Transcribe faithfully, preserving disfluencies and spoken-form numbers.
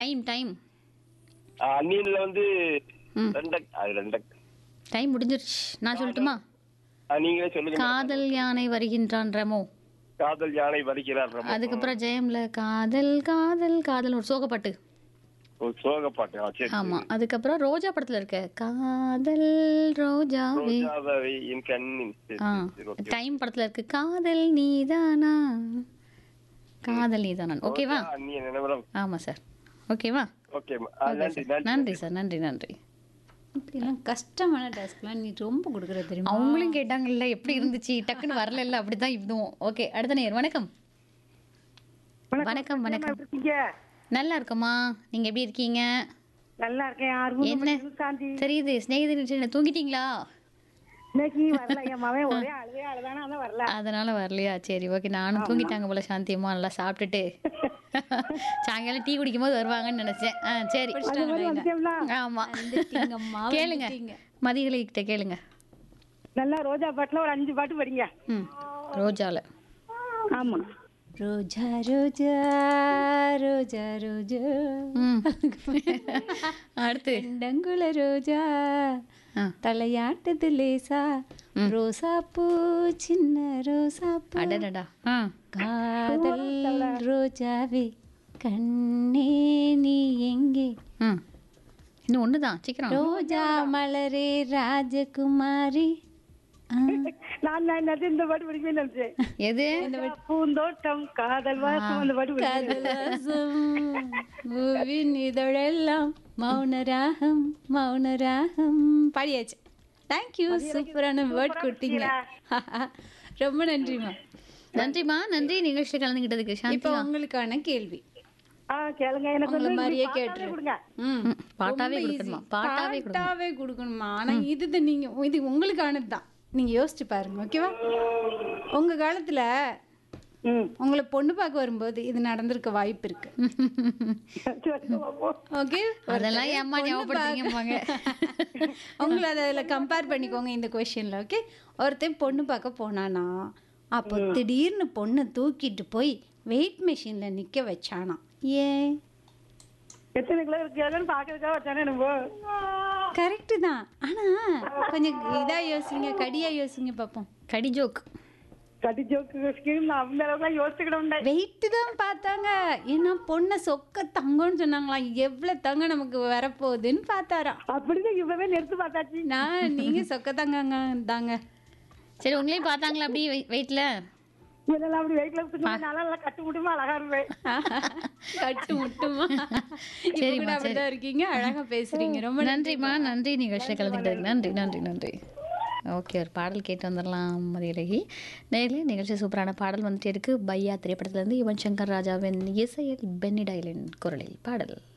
Time time ஆ, அந்நியன்ல வந்து ம் ரெண்ட அது ரெண்ட டைம் முடிஞ்சிருச்சு. நான் சொல்லட்டுமா? ஆ, நீங்களே சொல்லுங்க. காதல் யானை வருகின்றான் ரெமோ. காதல் யானை வரிக்கிறார் ரொம்ப. அதுக்கப்புறம் ஜெயம்ல காதல் காதல் காதல் ஒரு சோகப்பாட்டு. ஒரு சோக பாட்டு. ஆ, சரி ஆமா. சரி. அதுக்கப்புறம் ரோஜா படத்துல இருக்க காதல் ரோஜாவே. ரோஜாவை என் கண்ணின். சரி, ஆ சரி, சரி, ஓகே. டைம் படத்துல இருக்கு காதல் நீதானா காதல் நீதானா. ஓகேவா? ரோஜா அந்நியன் என்ன மேடம்? ஆமா சார். ஓகேவா? ஓகே. ஆ, ஓகே நன்றி சார். நன்றி நன்றி. சார். நன்றி நன்றி. இப்படிலாம் கஷ்டமான டாஸ்க்லாம் நீ ரொம்ப கொடுக்குற தெரியுமா? அவங்களும் கேட்டாங்கல்ல எப்படி இருந்துச்சு டக்குன்னு வரல அப்படிதான் இதுவும். ஓகே அடுத்த நேர் வணக்கம். வணக்கம் வணக்கம். நல்லா இருக்கமா? நீங்க எப்படி இருக்கீங்க? நல்லா இருக்கேன். ஆர்வம் என்ன சாந்தி. தெரியுது ஸ்நேகிதன் தூங்கிட்டீங்களா? இன்னைக்கு வரல என் மகன் ஒரே அழுவே அழுதானா அதான் வரல. அதனால வரலையா? சரி ஓகே. நானும் தூங்கிட்டாங்க போல சாந்தியம்மா நல்லா சாப்பிட்டுட்டு சாயங்காலம் டீ குடிக்கும் போது வருவாங்கன்னு நினைச்சேன். ஆ சரி ஆமா கேளுங்க மதிகளை கிட்ட கேளுங்க. நல்லா ரோஜா பாட்டுல ஒரு அஞ்சு பாட்டு படிங்க. ம் ரோஜால. ஆமா. ரோஜா ரோஜா ரோஜா ரோஜா ம் அடுத்து டங்குல ரோஜா ஆ. தலையாட்டுது லேசா ரோசா பூ சின்ன ரோசா பூ அடடடா. ஆ காதல் ரோஜாவே கண்ணே நீ எங்கே ம் இன்னும் ஒண்ணுதான் சீக்கிரம். ரோஜா மலரே ராஜகுமாரி. ஆ. நான் நான் என்னது இந்த பாட்டு படிக்கவே நினைச்சேன். எது? பூந்தோட்டம் காதல் வாசம் அந்த பாட்டு படிக்கிறேன். காதலாசம் பூவின் இதழெல்லாம் மௌனராகம் மௌனராகம் பாடியாச்சு. தேங்க்யூ. சூப்பரான வேர்ட் கொடுத்தீங்க. ரொம்ப நன்றிமா. நன்றிமா நன்றி நிகழ்ச்சி கலந்துகிட்டதுக்கு. இப்போ சாந்தி உங்களுக்கான கேள்வி ஆ கேளுங்க. எனக்கு உங்களை வந்து மாதிரியே பாட்டாவே கேட்டுரு. கொடுங்க. ம் பாட்டாவே ரொம்ப கொடுக்கணுமா? easy. பாட்டாவே கொடுக்கணும். பாட்டாவே கொடுக்கணுமா? ஆனா இதுதான் நீங்க இது உங்களுக்கானது தான். நீங்க யோசிச்சு பாருங்க. ஓகேவா? உங்க காலத்துல ம். உங்களை பொண்ணு பார்க்க வரும்போது இது நடந்திருக்க வாய்ப்பு இருக்கு. ஓகே அதெல்லாம் ஏம்மா ஞாபகப்படுத்தீங்கம்பாங்க. உங்களை அதில் கம்பேர் பண்ணிக்கோங்க இந்த கொஷினில். ஓகே ஒருத்தன் பொண்ணு பார்க்க போனானா அப்போ திடீர்னு பொண்ணை தூக்கிட்டு போய் வெயிட் மிஷினில் நிற்க வச்சானா. ஏன்? எத்தனை கிலோ இருக்காதுன்னு பாக்குறதுக்காக வச்சானே நம்ம. கரெக்டு தான். ஆனால் கொஞ்சம் இதாக யோசிங்க கடியாக யோசிங்க பார்ப்போம். கடி ஜோக். கடி ஜோக்கு ஸ்கீம் அந்த அளவுக்கு யோசிச்சுக்கிட. வெயிட்டு தான் பார்த்தாங்க. ஏன்னா பொண்ணை சொக்க தங்கம்னு சொன்னாங்களாம். எவ்வளோ தங்கம் நமக்கு வரப்போகுதுன்னு பார்த்தாராம். அப்படிதான் இப்பவே நிறுத்து பார்த்தாச்சு. நான் நீங்கள் சொக்க தங்கங்க தாங்க. சரி உங்களையும் பார்த்தாங்களா அப்படி வெயிட்ல? இதெல்லாம் அப்படி வெயிட்ல நல்லா நல்லா கட்டு முட்டுமா அழகா இருப்பேன். கட்டு முட்டுமா? சரிம்மா அப்படிதான் இருக்கீங்க. அழகா பேசுறீங்க. ரொம்ப நன்றிம்மா நன்றி நிகழ்ச்சியை கலந்துக்கிட்டதுக்கு. நன்றி நன்றி நன்றி. ஓகே ஒரு பாடல் கேட்டு வந்துடலாம் மதியழகி. நேரிலே நிகழ்ச்சி சூப்பரான பாடல் வந்துட்டே இருக்கு. பையா திரைப்படத்திலேருந்து யுவன் சங்கர் ராஜாவின் இசையில் பென்னி டைலின் குரலில் பாடல்.